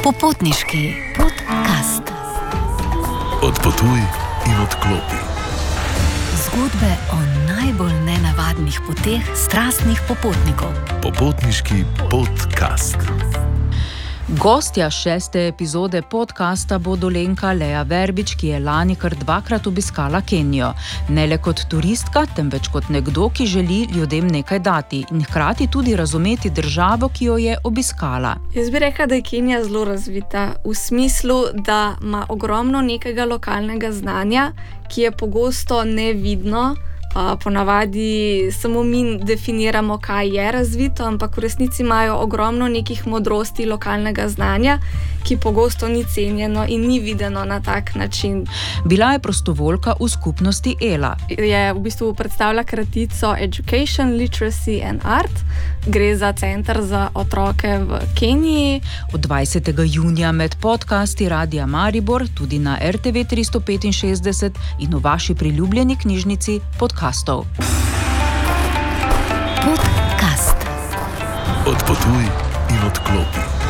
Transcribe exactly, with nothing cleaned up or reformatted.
Popotniški podcast. Odpotuj in odklopi. Zgodbe o najbolj nenavadnih poteh strastnih popotnikov. Popotniški podcast. Gostja šeste epizode podcasta bo Dolenjka Lea Verbič, ki je lani kar dvakrat obiskala Kenijo. Ne le kot turistka, temveč kot nekdo, ki želi ljudem nekaj dati in hkrati tudi razumeti državo, ki jo je obiskala. Jaz bi rekla, da je Kenija zelo razvita v smislu, da ima ogromno nekega lokalnega znanja, ki je pogosto nevidno. Uh, ponavadi samo mi definiramo, kaj je razvito, ampak v resnici imajo ogromno nekih modrosti lokalnega znanja, ki pogosto ni cenjeno in ni videno na tak način. Bila je prostovoljka v skupnosti Ela. Je v bistvu predstavlja kratico Education, Literacy and Art. Gre za center za otroke v Keniji. Od dvajsetega junija med podcasti Radia Maribor, tudi na R T V tristo petinšestdeset in v vaši priljubljeni knjižnici podcastov. Podcast. Odpotuj in odklopi.